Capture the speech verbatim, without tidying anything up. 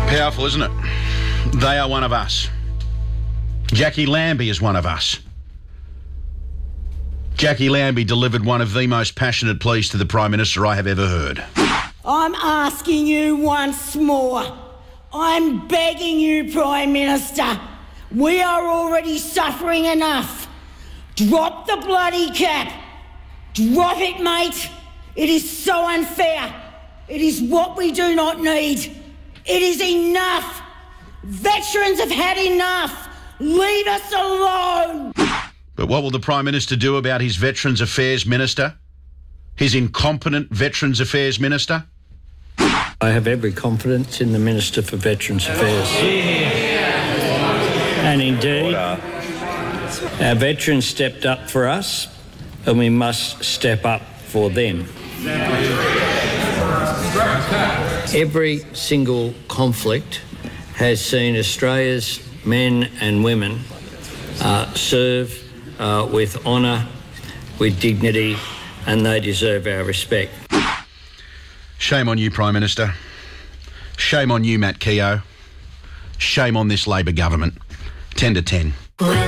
Powerful, isn't it? They are one of us. Jackie Lambie is one of us. Jackie Lambie delivered one of the most passionate pleas to the Prime Minister I have ever heard. I'm asking you once more. I'm begging you, Prime Minister. We are already suffering enough. Drop the bloody cap. Drop it, mate. It is so unfair. It is what we do not need. It is enough. Veterans have had enough. Leave us alone. But what will the Prime Minister do about his Veterans Affairs Minister? His incompetent Veterans Affairs Minister? I have every confidence in the Minister for Veterans Affairs. And indeed, our veterans stepped up for us, and we must step up for them. Every single conflict has seen Australia's men and women uh, serve uh, with honour, with dignity, and they deserve our respect. Shame on you, Prime Minister. Shame on you, Matt Keogh. Shame on this Labor government. ten to ten.